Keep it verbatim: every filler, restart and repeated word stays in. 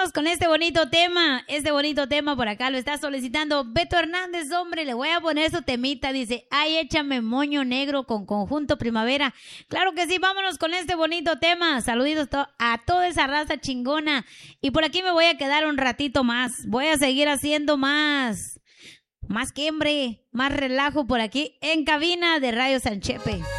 vámonos con este bonito tema. Este bonito tema por acá lo está solicitando Beto Hernández, hombre. Le voy a poner su temita. Dice, ay, échame moño negro con conjunto primavera. Claro que sí, vámonos con este bonito tema. Saluditos to a toda esa raza chingona. Y por aquí me voy a quedar un ratito más. Voy a seguir haciendo más. Más quembre, más relajo por aquí en cabina de Radio Sanchepe.